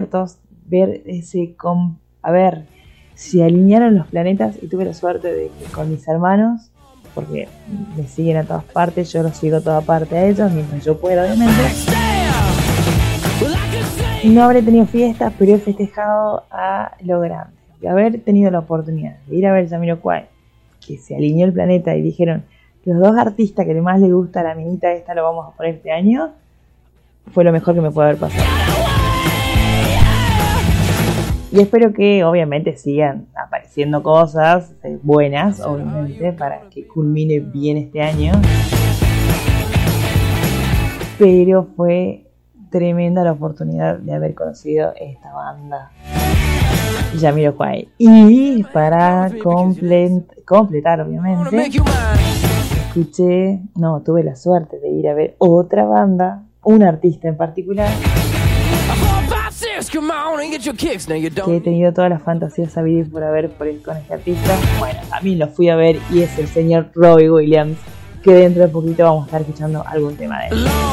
ver a ver, se alinearon los planetas y tuve la suerte de que con mis hermanos, porque me siguen a todas partes, yo los sigo a todas partes a ellos, mientras yo pueda, obviamente. No habré tenido fiestas, pero he festejado a lo grande. De haber tenido la oportunidad de ir a ver Jamiroquai, que se alineó el planeta y dijeron, los 2 artistas que más le gusta a la minita esta lo vamos a poner este año, fue lo mejor que me puede haber pasado. Y espero que obviamente sigan apareciendo cosas buenas, obviamente, para que culmine bien este año. Pero fue tremenda la oportunidad de haber conocido esta banda, Jamiroquai. Y para completar, obviamente, tuve la suerte de ir a ver otra banda, un artista en particular, que he tenido todas las fantasías sabidas por haber por ir con este artista. Bueno, también lo fui a ver y es el señor Robbie Williams, que dentro de poquito vamos a estar escuchando algún tema de él.